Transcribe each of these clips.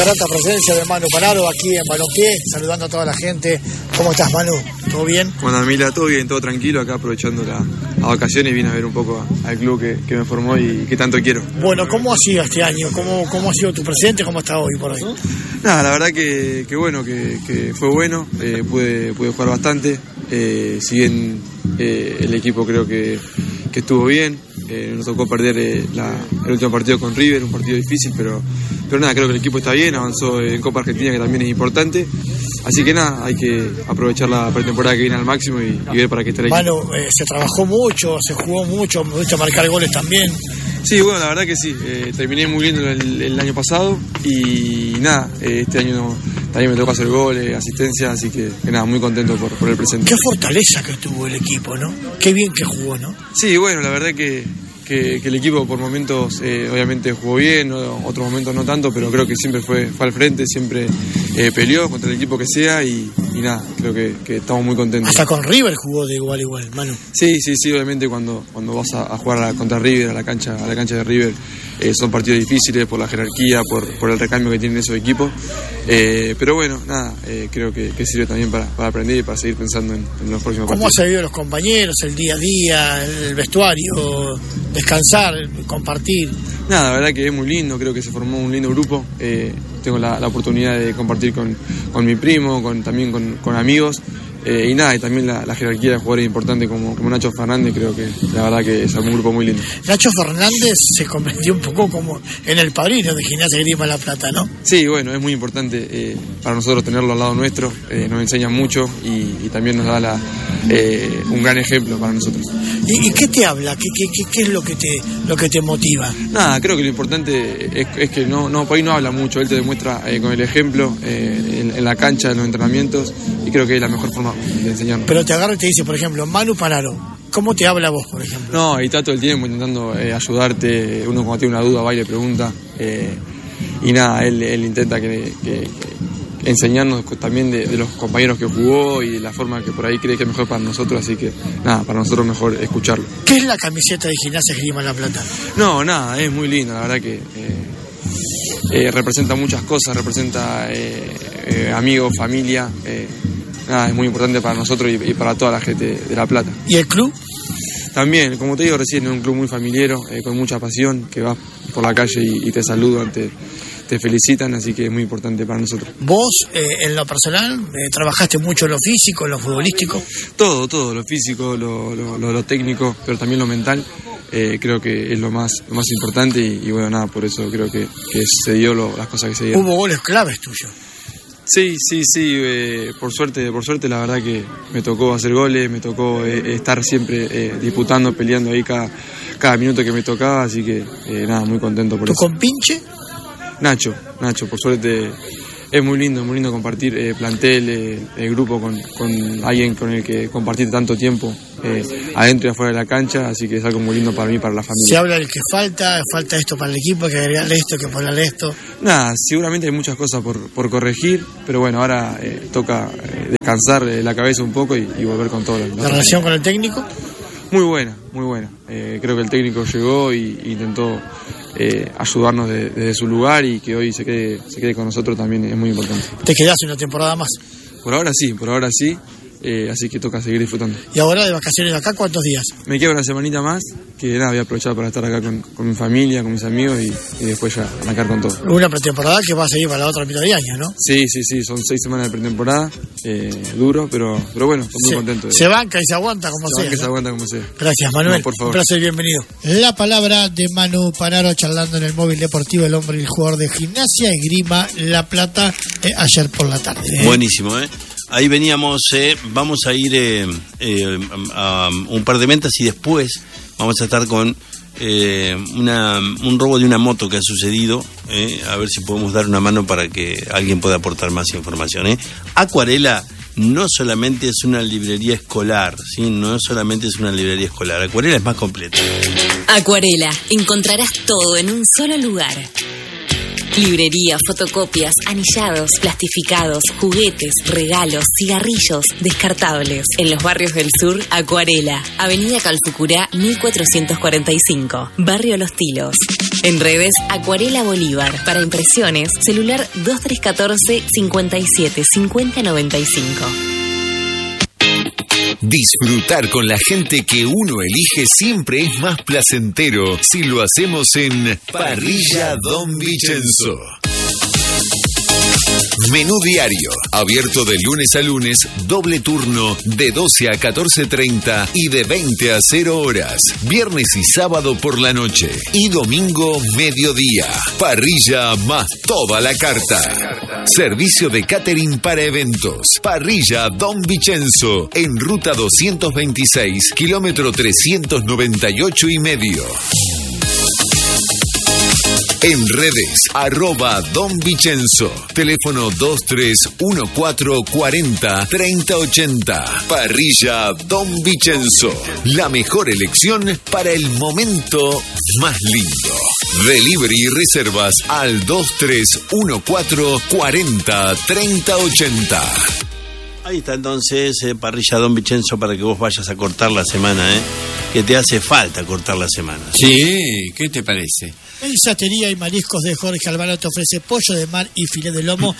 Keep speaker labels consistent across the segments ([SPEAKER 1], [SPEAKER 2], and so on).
[SPEAKER 1] grata presencia de Manu Panaro aquí en Balompié, saludando a toda la gente. ¿Cómo estás, Manu? ¿Todo bien?
[SPEAKER 2] Bueno, Mila, todo bien, todo tranquilo, acá aprovechando las vacaciones y vine a ver un poco al club que me formó y que tanto quiero.
[SPEAKER 1] Bueno, ¿cómo ha sido este año? ¿Cómo ha sido tu presente? ¿Cómo está hoy por hoy?
[SPEAKER 2] Nada, la verdad que bueno, que fue bueno, pude jugar bastante, si bien el equipo creo que estuvo bien. Nos tocó perder el último partido con River, un partido difícil, pero nada, creo que el equipo está bien, avanzó en Copa Argentina, que también es importante, así que nada, hay que aprovechar la pretemporada que viene al máximo y ver para qué está el equipo.
[SPEAKER 1] Manu, se trabajó mucho, se jugó mucho, me gusta marcar goles también.
[SPEAKER 2] Sí, bueno, la verdad que sí, terminé muy bien el año pasado y nada, este año también me tocó hacer goles, asistencia, así que nada, muy contento por el presente.
[SPEAKER 1] Qué fortaleza que tuvo el equipo, ¿no? Qué bien que jugó, ¿no?
[SPEAKER 2] Sí, bueno, la verdad que el equipo por momentos obviamente jugó bien, otros momentos no tanto, pero creo que siempre fue al frente, siempre peleó contra el equipo que sea y nada, creo que estamos muy contentos.
[SPEAKER 1] Hasta con River jugó de igual a igual, Manu.
[SPEAKER 2] Sí, obviamente cuando vas a jugar contra River, a la cancha de River, son partidos difíciles por la jerarquía, por el recambio que tienen esos equipos, pero bueno, nada, creo que sirve también para aprender y para seguir pensando en los próximos partidos.
[SPEAKER 1] ¿Cómo ha sabido los compañeros, el día a día, el vestuario, descansar, compartir?
[SPEAKER 2] Nada, la verdad que es muy lindo, creo que se formó un lindo grupo, tengo la oportunidad de compartir con mi primo, también con amigos. Y nada, y también la jerarquía de jugadores importantes como Nacho Fernández, creo que la verdad que es un grupo muy lindo.
[SPEAKER 1] Nacho Fernández se convirtió un poco como en el padrino de Gimnasia y Esgrima La Plata, ¿no?
[SPEAKER 2] Sí, bueno, es muy importante para nosotros tenerlo al lado nuestro, nos enseña mucho y también nos da un gran ejemplo para nosotros.
[SPEAKER 1] ¿Y qué te habla? ¿Qué es lo que te motiva?
[SPEAKER 2] Nada, creo que lo importante es que por ahí no habla mucho, él te demuestra con el ejemplo en la cancha, en los entrenamientos, y creo que es la mejor forma de enseñarnos.
[SPEAKER 1] Pero te agarra y te dice, por ejemplo, Manu Panaro, ¿cómo te habla vos, por ejemplo?
[SPEAKER 2] No, y está todo el tiempo intentando ayudarte, uno cuando tiene una duda va y le pregunta, y nada, él intenta que enseñarnos también de los compañeros que jugó y la forma que por ahí cree que es mejor para nosotros, así que nada, para nosotros mejor escucharlo.
[SPEAKER 1] ¿Qué es la camiseta de Gimnasia Esgrima La Plata?
[SPEAKER 2] No, nada, es muy linda, la verdad que representa muchas cosas, representa amigos, familia, nada, es muy importante para nosotros y para toda la gente de La Plata.
[SPEAKER 1] ¿Y el club?
[SPEAKER 2] También, como te digo recién, es un club muy familiero, con mucha pasión, que vas por la calle y te saludan, te felicitan, así que es muy importante para nosotros.
[SPEAKER 1] ¿Vos, en lo personal, trabajaste mucho en lo físico, en lo futbolístico?
[SPEAKER 2] Todo, lo físico, lo técnico, pero también lo mental, creo que es lo más importante y bueno, nada, por eso creo que se dio las cosas que se dieron.
[SPEAKER 1] ¿Hubo goles claves tuyos?
[SPEAKER 2] Sí, por suerte la verdad que me tocó hacer goles, me tocó estar siempre disputando, peleando ahí cada minuto que me tocaba, así que nada, muy contento por eso.
[SPEAKER 1] ¿Tu compinche?
[SPEAKER 2] Nacho, por suerte es muy lindo compartir plantel, el grupo con alguien con el que compartí tanto tiempo adentro y afuera de la cancha, así que es algo muy lindo para mí y para la familia.
[SPEAKER 1] Se habla del que falta esto para el equipo, hay que agregarle esto, que ponerle esto.
[SPEAKER 2] Nada, seguramente hay muchas cosas por corregir, pero bueno, ahora toca descansar la cabeza un poco y volver con todo.
[SPEAKER 1] ¿La relación con el técnico?
[SPEAKER 2] Muy buena. Creo que el técnico llegó y intentó ayudarnos desde su lugar y que hoy se quede con nosotros también es muy importante.
[SPEAKER 1] ¿Te quedás una temporada más?
[SPEAKER 2] Por ahora sí, así que toca seguir disfrutando.
[SPEAKER 1] ¿Y ahora de vacaciones acá cuántos días?
[SPEAKER 2] Me quedo una semanita más, que nada, voy a aprovechar para estar acá con mi familia, con mis amigos y después ya arrancar con todo.
[SPEAKER 1] Una pretemporada que va a seguir para la otra mitad de año, ¿no?
[SPEAKER 2] Sí, son 6 semanas de pretemporada, duro, pero bueno, estoy muy contento.
[SPEAKER 1] Se banca y se aguanta como sea.
[SPEAKER 2] Se aguanta como sea.
[SPEAKER 1] Gracias, Manuel.
[SPEAKER 2] No, por favor.
[SPEAKER 1] Un placer, bienvenido. La palabra de Manu Panaro charlando en el móvil deportivo, el hombre y el jugador de Gimnasia Esgrima La Plata, ayer por la tarde.
[SPEAKER 3] Buenísimo, Ahí veníamos, vamos a ir a un par de ventas y después vamos a estar con un robo de una moto que ha sucedido, a ver si podemos dar una mano para que alguien pueda aportar más información. Acuarela no solamente es una librería escolar, ¿sí? No solamente es una librería escolar, Acuarela es más completa.
[SPEAKER 4] Acuarela, encontrarás todo en un solo lugar. Librería, fotocopias, anillados, plastificados, juguetes, regalos, cigarrillos, descartables. En los barrios del sur, Acuarela. Avenida Calfucurá, 1445. Barrio Los Tilos. En redes, Acuarela Bolívar. Para impresiones, celular 2314 57 50 95.
[SPEAKER 5] Disfrutar con la gente que uno elige siempre es más placentero si lo hacemos en Parrilla Don Vicenzo. Menú diario, abierto de lunes a lunes, doble turno de 12 a 14:30 y de 20 a 0 horas. Viernes y sábado por la noche y domingo mediodía. Parrilla más toda la carta. Servicio de catering para eventos. Parrilla Don Vicenzo, en ruta 226, kilómetro 398,5. En redes, @Don Vicenzo. Teléfono 2314403080. Parrilla Don Vicenzo. La mejor elección para el momento más lindo. Delivery y reservas al 2314403080.
[SPEAKER 3] Ahí está entonces, Parrilla Don Vicenzo, para que vos vayas a cortar la semana, que te hace falta cortar la semana.
[SPEAKER 6] Sí, ¿qué te parece?
[SPEAKER 1] Peisatería y Mariscos de Jorge Albano te ofrece pollo de mar y filé de lomo,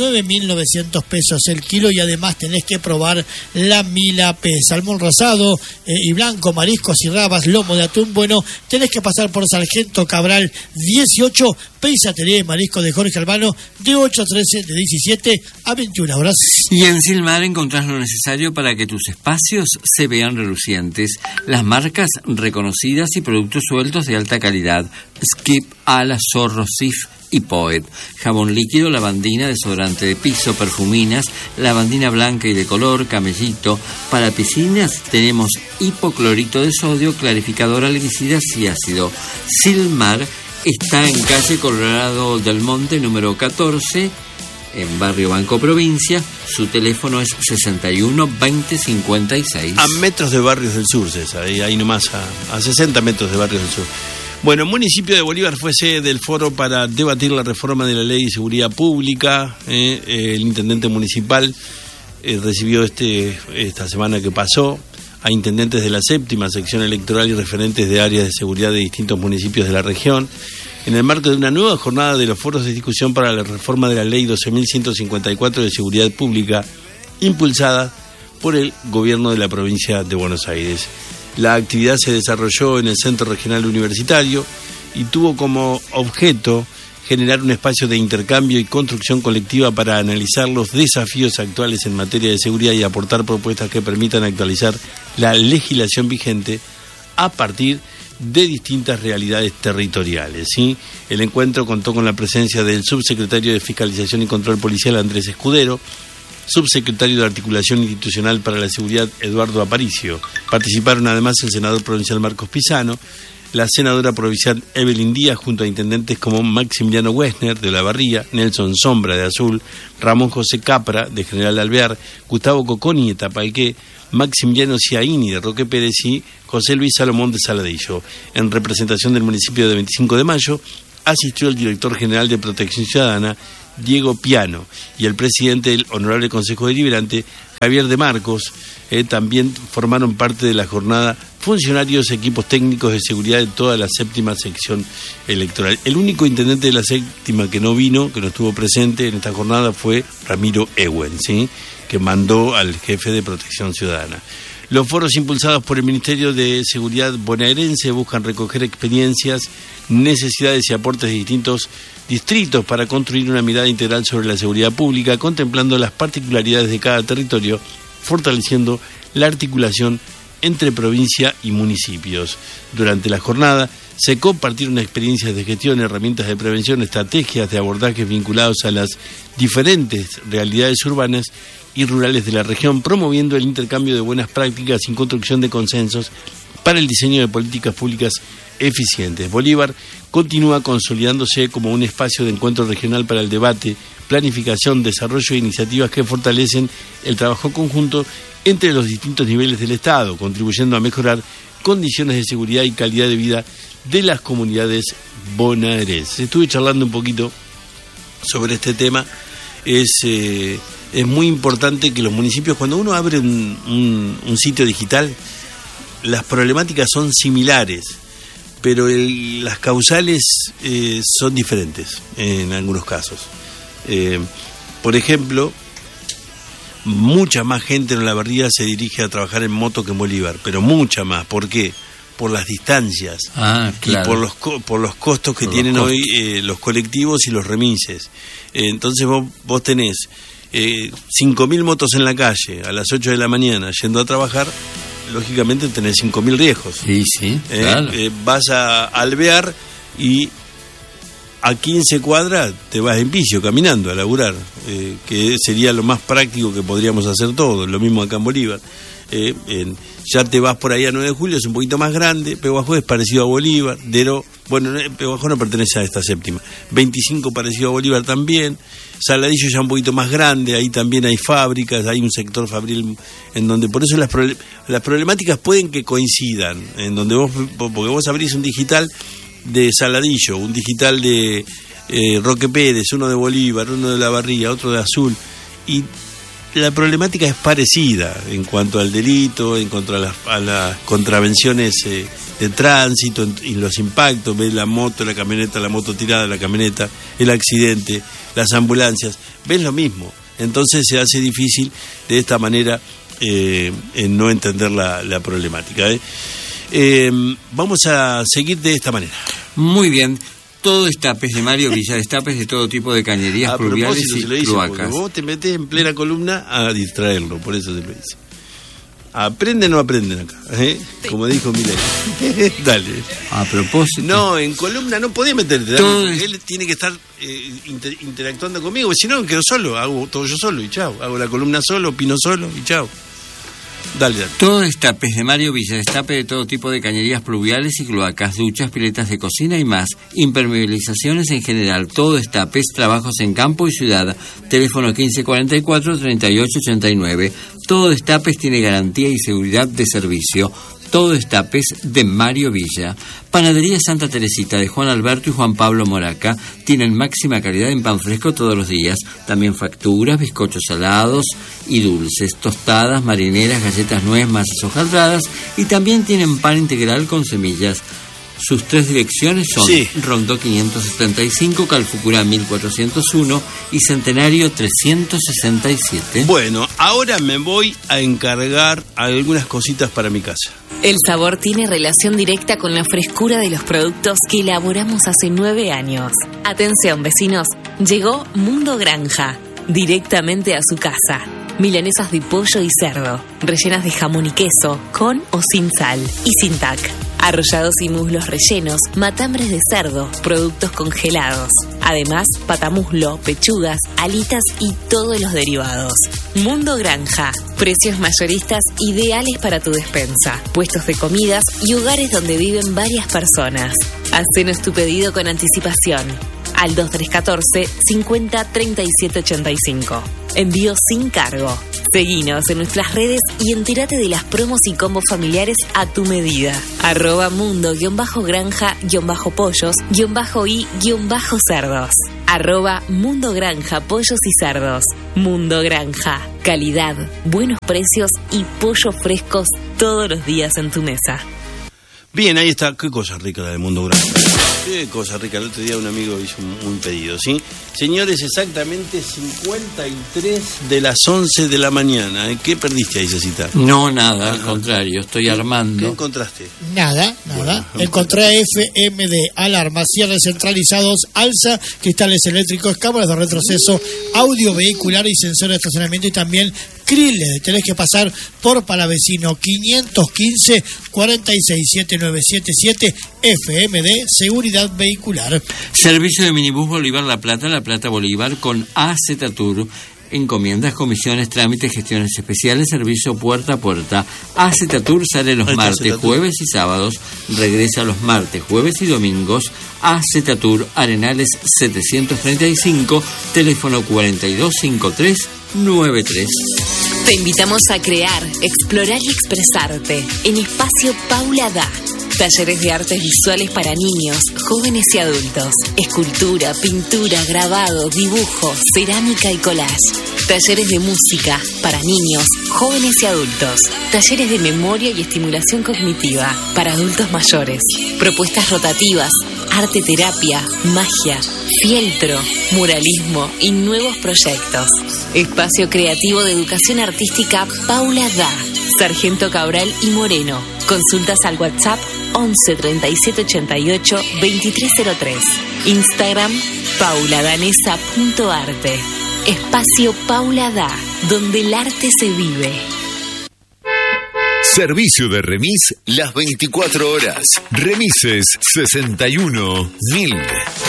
[SPEAKER 1] 9.900 pesos el kilo, y además tenés que probar la milapé, salmón rosado y blanco, mariscos y rabas, lomo de atún. Bueno, tenés que pasar por Sargento Cabral 18, Peisatería y Mariscos de Jorge Albano, de 8 a 13, de 17 a 21 horas.
[SPEAKER 6] Y en Silmar encontrás lo necesario para que tus espacios se vean relucientes. Las marcas reconocidas y productos sueltos de alta calidad. Skip, Ala, Zorro, Sif y Poet. Jabón líquido, lavandina, desodorante de piso, perfuminas, lavandina blanca y de color, camellito. Para piscinas tenemos hipoclorito de sodio, clarificador, algicidas y ácido. Silmar está en calle Colorado del Monte, número 14, en barrio Banco Provincia. Su teléfono es 61 20 56.
[SPEAKER 3] A metros de Barrios del Sur, César, ahí nomás, a 60 metros de Barrios del Sur. Bueno, el municipio de Bolívar fue sede del foro para debatir la reforma de la Ley de Seguridad Pública. El intendente municipal recibió esta semana que pasó a intendentes de la séptima sección electoral y referentes de áreas de seguridad de distintos municipios de la región, en el marco de una nueva jornada de los foros de discusión para la reforma de la Ley 12.154 de Seguridad Pública, impulsada por el gobierno de la provincia de Buenos Aires. La actividad se desarrolló en el Centro Regional Universitario y tuvo como objeto generar un espacio de intercambio y construcción colectiva para analizar los desafíos actuales en materia de seguridad y aportar propuestas que permitan actualizar la legislación vigente a partir de distintas realidades territoriales. ¿Sí? El encuentro contó con la presencia del subsecretario de Fiscalización y Control Policial, Andrés Escudero, subsecretario de Articulación Institucional para la Seguridad, Eduardo Aparicio. Participaron además el senador provincial Marcos Pisano, la senadora provincial Evelyn Díaz, junto a intendentes como Maximiliano Wessner de La Barría, Nelson Sombra de Azul, Ramón José Capra de General Alvear, Gustavo Coconi de Tapalqué, Maximiliano Ciaini de Roque Pérez y José Luis Salomón de Saladillo. En representación del municipio de 25 de Mayo, asistió el director general de Protección Ciudadana, Diego Piano, y el presidente del Honorable Consejo Deliberante, Javier de Marcos. También formaron parte de la jornada funcionarios, equipos técnicos de seguridad de toda la séptima sección electoral. El único intendente de la séptima que no vino, que no estuvo presente en esta jornada, fue Ramiro Ewen, ¿sí?, que mandó al jefe de Protección Ciudadana. Los foros impulsados por el Ministerio de Seguridad bonaerense buscan recoger experiencias, necesidades y aportes de distintos distritos para construir una mirada integral sobre la seguridad pública, contemplando las particularidades de cada territorio, fortaleciendo la articulación entre provincia y municipios. Durante la jornada se compartieron experiencias de gestión, herramientas de prevención, estrategias de abordajes vinculados a las diferentes realidades urbanas y rurales de la región, promoviendo el intercambio de buenas prácticas y construcción de consensos para el diseño de políticas públicas eficientes. Bolívar continúa consolidándose como un espacio de encuentro regional para el debate, planificación, desarrollo de iniciativas que fortalecen el trabajo conjunto entre los distintos niveles del Estado, contribuyendo a mejorar condiciones de seguridad y calidad de vida de las comunidades bonaerenses. Estuve charlando un poquito sobre este tema. Es muy importante que los municipios, cuando uno abre un sitio digital, las problemáticas son similares, pero las causales son diferentes en algunos casos. Por ejemplo, mucha más gente en Olavarría se dirige a trabajar en moto que en Bolívar, pero mucha más. ¿Por qué? Por las distancias
[SPEAKER 6] claro.
[SPEAKER 3] Y por los costos que tienen hoy los colectivos y los remises. Entonces vos tenés 5.000 motos en la calle a las 8 de la mañana yendo a trabajar, lógicamente tenés 5.000 riesgos.
[SPEAKER 6] Sí, claro.
[SPEAKER 3] Vas a Alvear y a 15 cuadras te vas en vicio, caminando a laburar, que sería lo más práctico que podríamos hacer todos, lo mismo acá en Bolívar. Ya te vas por ahí a 9 de julio, es un poquito más grande. Pehuajó es parecido a Bolívar. Pehuajó no pertenece a esta séptima. 25 parecido a Bolívar también. Saladillo ya un poquito más grande, ahí también hay fábricas, hay un sector fabril en donde, por eso las problemáticas pueden que coincidan, en donde porque vos abrís un digital de Saladillo, un digital de Roque Pérez, uno de Bolívar, uno de Olavarría, otro de Azul, y la problemática es parecida en cuanto al delito, en cuanto a las contravenciones de tránsito y los impactos. Ves la moto, la camioneta, la moto tirada, la camioneta, el accidente, las ambulancias, ves lo mismo. Entonces se hace difícil de esta manera en no entender la problemática. Vamos a seguir de esta manera.
[SPEAKER 6] Muy bien. Todo destapes de Mario Villa, destapes de todo tipo de cañerías pluviales y cloacas.
[SPEAKER 3] Vos te metés en plena columna a distraerlo, por eso se lo dice. ¿Aprenden o no aprenden acá? Como dijo Milei. Dale.
[SPEAKER 6] A propósito.
[SPEAKER 3] No, en columna no podés meterte. Él tiene que estar interactuando conmigo, si no quedo solo, hago todo yo solo y chao. Hago la columna solo, opino solo y chao. Dale.
[SPEAKER 6] Todo destapes de Mario Villa, destape de todo tipo de cañerías pluviales y cloacas, duchas, piletas de cocina y más, impermeabilizaciones en general, todo destapes, trabajos en campo y ciudad, teléfono 1544-3889, todo destapes tiene garantía y seguridad de servicio. Todo destapes de Mario Villa. Panadería Santa Teresita de Juan Alberto y Juan Pablo Moraca tienen máxima calidad en pan fresco todos los días. También facturas, bizcochos salados y dulces, tostadas, marineras, galletas nuez, masas hojaldradas y también tienen pan integral con semillas. Sus 3 direcciones son Rondó 575, Calfucurá 1401 y Centenario 367.
[SPEAKER 3] Bueno, ahora me voy a encargar algunas cositas para mi casa.
[SPEAKER 4] El sabor tiene relación directa con la frescura de los productos que elaboramos hace 9 años. Atención, vecinos, llegó Mundo Granja, directamente a su casa. Milanesas de pollo y cerdo, rellenas de jamón y queso, con o sin sal y sin tac. Arrollados y muslos rellenos, matambres de cerdo, productos congelados. Además, patamuslo, pechugas, alitas y todos los derivados. Mundo Granja, precios mayoristas ideales para tu despensa, puestos de comidas y hogares donde viven varias personas. Hacenos tu pedido con anticipación al 2314-503785. Envío sin cargo. Seguinos en nuestras redes y entérate de las promos y combos familiares a tu medida. @mundo-granja-pollos-y-cerdos. @mundo-granja pollos y cerdos. Mundo Granja. Calidad, buenos precios y pollos frescos todos los días en tu mesa.
[SPEAKER 3] Bien, ahí está. Qué cosa rica la del Mundo Granja. Qué cosa rica. El otro día un amigo hizo un pedido, ¿sí? Señores, exactamente 53 de las 11 de la mañana. ¿Qué perdiste ahí, Cecita?
[SPEAKER 6] No, nada, al contrario, estoy armando.
[SPEAKER 3] ¿Qué encontraste?
[SPEAKER 1] Nada. Bueno, encontré FMD, alarmas, cierres centralizados, alza, cristales eléctricos, cámaras de retroceso, audio vehicular y sensor de estacionamiento y también Krille. Tenés que pasar por Palavecino 515 467-977 FMD, seguridad vehicular.
[SPEAKER 6] Servicio de minibús Bolívar La Plata Bolívar con AZ Tour. Encomiendas, comisiones, trámites, gestiones especiales, servicio puerta a puerta. AZ Tour sale los martes, jueves y sábados, regresa los martes, jueves y domingos. AZ Tour, Arenales 735, teléfono 425393.
[SPEAKER 4] Te invitamos a crear, explorar y expresarte en Espacio Paula Da. Talleres de artes visuales para niños, jóvenes y adultos. Escultura, pintura, grabado, dibujo, cerámica y collage. Talleres de música para niños, jóvenes y adultos. Talleres de memoria y estimulación cognitiva para adultos mayores. Propuestas rotativas, arte terapia, magia, fieltro, muralismo y nuevos proyectos. Espacio creativo de educación artística Paula Da, Sargento Cabral y Moreno. Consultas al WhatsApp 11 37 88 2303. Instagram pauladanesa.arte. Espacio Paula Da, donde el arte se vive.
[SPEAKER 5] Servicio de remis las 24 horas. Remises 61.000.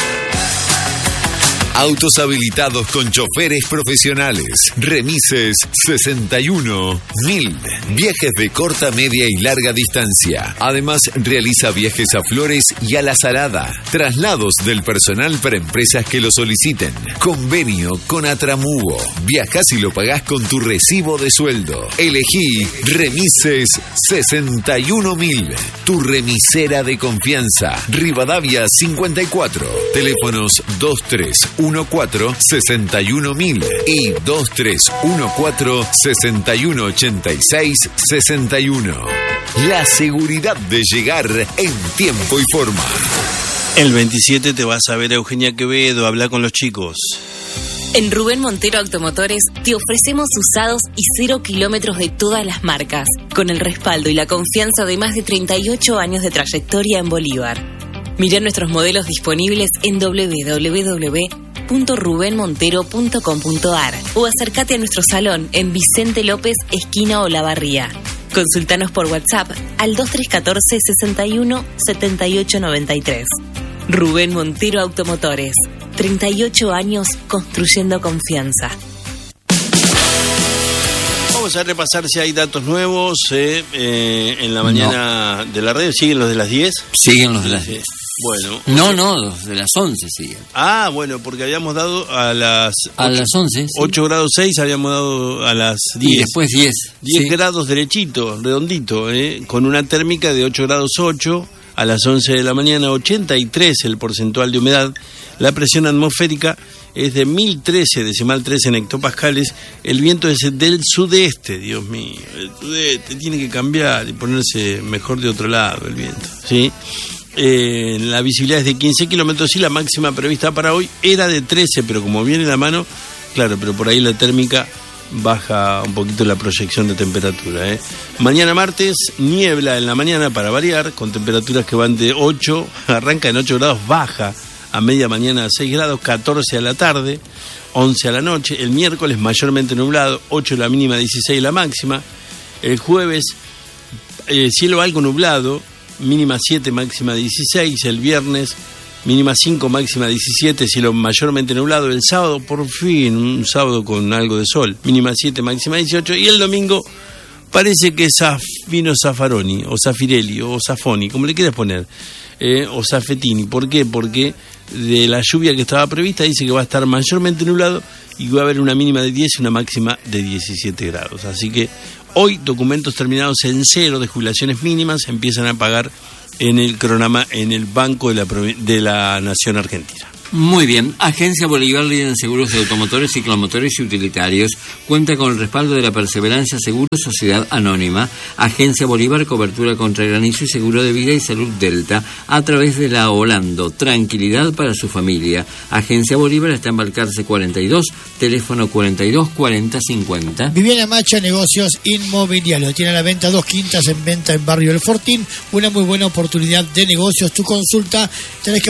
[SPEAKER 5] Autos habilitados con choferes profesionales. Remises 61.000. Viajes de corta, media y larga distancia. Además, realiza viajes a Flores y a La Salada. Traslados del personal para empresas que lo soliciten. Convenio con Atramugo. Viajás y lo pagás con tu recibo de sueldo. Elegí Remises 61.000. Tu remisera de confianza. Rivadavia 54. Teléfonos 2314-61.000 y 2314-6186-61. La seguridad de llegar en tiempo y forma.
[SPEAKER 3] El 27 te vas a ver a Eugenia Quevedo, habla con los chicos.
[SPEAKER 4] En Rubén Montero Automotores te ofrecemos usados y 0 kilómetros de todas las marcas, con el respaldo y la confianza de más de 38 años de trayectoria en Bolívar. Mirá nuestros modelos disponibles en www.rubenmontero.com.ar o acércate a nuestro salón en Vicente López, esquina Olavarría. Consultanos por WhatsApp al 2314 61 78 93. Rubén Montero Automotores, 38 años construyendo confianza.
[SPEAKER 3] Vamos a repasar si hay datos nuevos en la mañana de la radio. ¿Siguen los de las 10?
[SPEAKER 6] Siguen los de las 10.
[SPEAKER 3] Bueno.
[SPEAKER 6] No, los de las 11 siguen.
[SPEAKER 3] Ah, bueno, porque habíamos dado a las...
[SPEAKER 6] A las 11,
[SPEAKER 3] 8 grados 6 habíamos dado a las 10.
[SPEAKER 6] Y después 10.
[SPEAKER 3] 10
[SPEAKER 6] sí.
[SPEAKER 3] grados derechito, redondito, con una térmica de 8 grados 8 a las 11 de la mañana, 83 el porcentual de humedad. La presión atmosférica es de 1013, decimal 13 en hectopascales. El viento es del sudeste, Dios mío. El sudeste tiene que cambiar y ponerse mejor de otro lado el viento, ¿sí? La visibilidad es de 15 kilómetros y la máxima prevista para hoy era de 13, pero como viene la mano, claro, pero por ahí la térmica baja un poquito la proyección de temperatura. Mañana martes, niebla en la mañana para variar, con temperaturas que van de 8, arranca en 8 grados, baja a media mañana a 6 grados, 14 a la tarde, 11 a la noche. El miércoles mayormente nublado, 8 la mínima, 16 la máxima. El jueves, cielo algo nublado, mínima 7, máxima 16. El viernes, mínima 5, máxima 17, cielo mayormente nublado. El sábado, por fin, un sábado con algo de sol, mínima 7, máxima 18. Y el domingo parece que vino Zaffaroni, o Zafirelli, o Zafoni, como le quieras poner, o Zafetini. ¿Por qué? Porque de la lluvia que estaba prevista dice que va a estar mayormente nublado y va a haber una mínima de 10 y una máxima de 17 grados. Así que hoy documentos terminados en 0 de jubilaciones mínimas empiezan a pagar en el cronograma en el Banco de la Nación Argentina.
[SPEAKER 6] Muy bien. Agencia Bolívar, líder en seguros de automotores, ciclomotores y utilitarios. Cuenta con el respaldo de la Perseverancia Seguros, Sociedad Anónima. Agencia Bolívar, cobertura contra granizo y seguro de vida y salud Delta a través de la Holando. Tranquilidad para su familia. Agencia Bolívar está en Balcarce 42, teléfono 42 40 50.
[SPEAKER 1] Viviana Macha, negocios inmobiliarios. Tiene a la venta 2 quintas en venta en Barrio El Fortín. Una muy buena oportunidad de negocios. Tu consulta tenés que